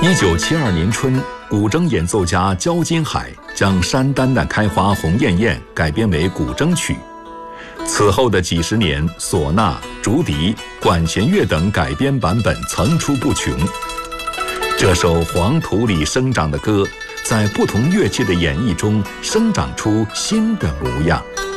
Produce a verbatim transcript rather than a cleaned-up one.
一九七二年春，古筝演奏家焦金海将《山丹丹开花红艳艳》改编为古筝曲。此后的几十年，唢呐、竹笛、管弦乐等改编版本层出不穷。这首黄土里生长的歌，在不同乐器的演绎中生长出新的模样。